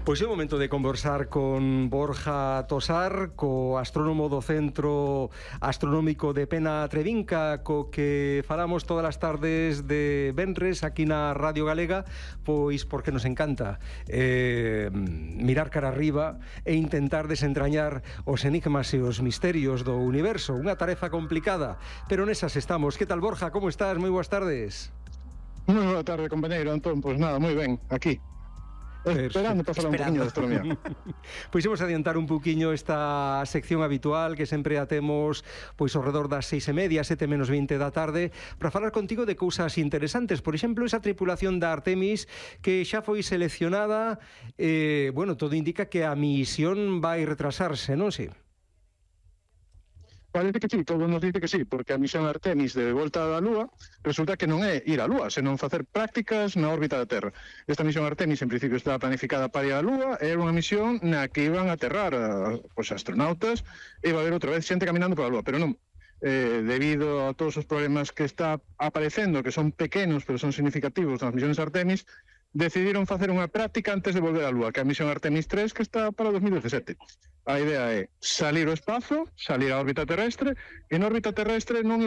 Pois é o momento de conversar con Borja Tosar, co astrónomo do Centro Astronómico de Pena Trevinca, co que falamos todas as tardes de venres aquí na Radio Galega, pois porque nos encanta mirar cara arriba e intentar desentrañar os enigmas e os misterios do universo. Unha tarefa complicada, pero nesas estamos. Que tal, Borja? Como estás? Moi boas tardes. Moi boa tarde, compañeiro Antón. Pois nada, moi ben, aquí esperando para falar un poquinho de astronomía. Pois imos adiantar un poquinho esta sección habitual que sempre a temos pois ao redor das 6:30, 7:20 da tarde, para falar contigo de cousas interesantes. Por exemplo, esa tripulación da Artemis que xa foi seleccionada, bueno, todo indica que a misión vai retrasarse, non si? Parece que sí, todo nos dice que sí, porque a misión Artemis de volta á Lúa resulta que non é ir á Lúa, senón facer prácticas na órbita da Terra. Esta misión Artemis en principio estaba planificada para ir á Lúa, era unha misión na que iban a aterrar os astronautas e iba a haber outra vez xente caminando pola Lúa, pero non. Debido a todos os problemas que está aparecendo, que son pequenos pero son significativos nas misiones Artemis, decidiron facer unha práctica antes de volver á Lúa, que é a misión Artemis 3, que está para 2017. A idea é salir ao espazo, salir á órbita terrestre, e na órbita terrestre non